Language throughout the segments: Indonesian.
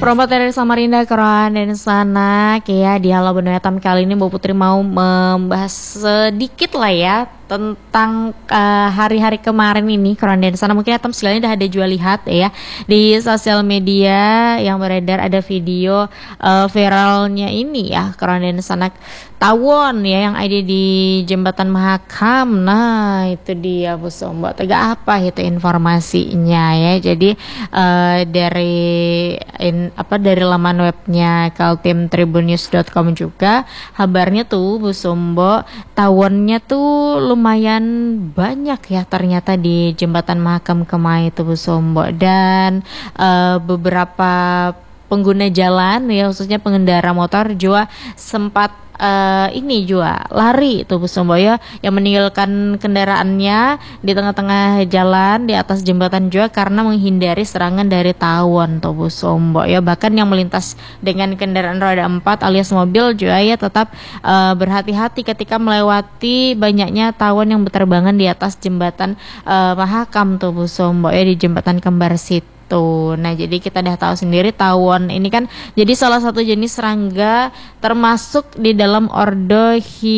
Promo dari Samarinda Kerohan dan Sanak ya di Halo Benua Hitam kali ini Mbak Putri mau membahas sedikit lah ya tentang hari-hari kemarin ini Kerohan dan Sanak. Mungkin Hitam segala udah ada jual lihat ya di sosial media yang beredar ada video viralnya ini ya Kerohan dan Sanak tawon ya yang ada di Jembatan Mahakam. Nah itu dia Bu Sombo, tega apa itu informasinya ya. Jadi dari laman webnya kaltimtribunnews.com juga kabarnya tuh Bu Sombo tawonnya tuh lumayan banyak ya ternyata di Jembatan Mahakam Kemai itu Bu Sombo, dan beberapa pengguna jalan ya khususnya pengendara motor juga sempat ini juga lari tuh Bu Sombo ya, yang meninggalkan kendaraannya di tengah-tengah jalan di atas jembatan juga karena menghindari serangan dari tawon tuh Bu Sombo ya. Bahkan yang melintas dengan kendaraan roda 4 alias mobil juga ya tetap berhati-hati ketika melewati banyaknya tawon yang berterbangan di atas jembatan Mahakam tuh Bu Sombo ya, di jembatan Kembar Situ. Nah jadi kita udah tahu sendiri tawon ini kan jadi salah satu jenis serangga termasuk di dalam ordo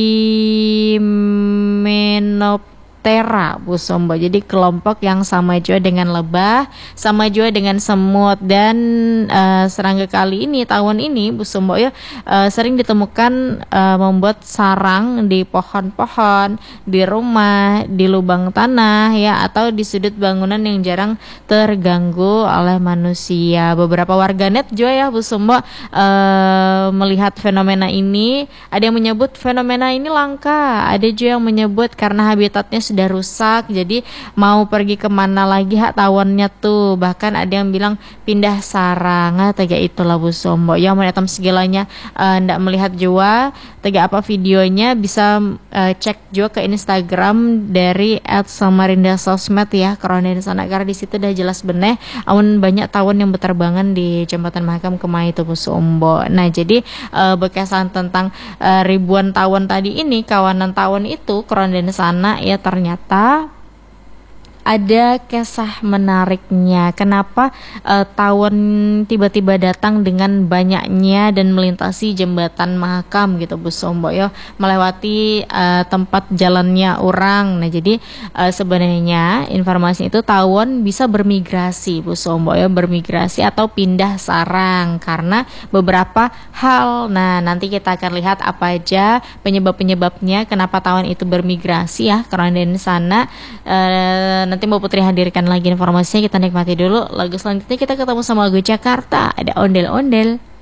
Hymenoptera Bu Sombo. Jadi kelompok yang sama juga dengan lebah, sama juga dengan semut, dan serangga kali ini tawon ini Bu Sombo ya sering ditemukan membuat sarang di pohon-pohon, di rumah, di lubang tanah ya, atau di sudut bangunan yang jarang terganggu oleh manusia. Beberapa warganet juga ya Bu Sombo melihat fenomena ini, ada yang menyebut fenomena ini langka, ada juga yang menyebut karena habitatnya sudah rusak jadi mau pergi kemana lagi hak tawonnya tuh. Bahkan ada yang bilang pindah sarang. Tega itulah Bu Sombo yang menetam segalanya ndak melihat juga tega apa videonya bisa cek juga ke Instagram dari @samarindasosmed ya Kerohan dan Sanak, karena di situ udah jelas bener amun banyak tawon yang berterbangan di Jembatan Mahakam Kemai itu Bu Sombo. Nah jadi berkesan tentang ribuan tawon tadi ini, kawanan tawon itu Kerohan dan Sanak ya, ternyata ada kisah menariknya. Kenapa tawon tiba-tiba datang dengan banyaknya dan melintasi jembatan Mahakam gitu Bu Sombo ya, melewati tempat jalannya orang. Nah jadi sebenarnya informasi itu tawon bisa bermigrasi Bu Sombo ya, bermigrasi atau pindah sarang karena beberapa hal. Nah nanti kita akan lihat apa aja penyebab-penyebabnya kenapa tawon itu bermigrasi ya Kerohan dan Sanak. Nanti Mbak Putri hadirkan lagi informasinya, kita nikmati dulu lagu selanjutnya. Kita ketemu sama lagu Jakarta, ada ondel-ondel.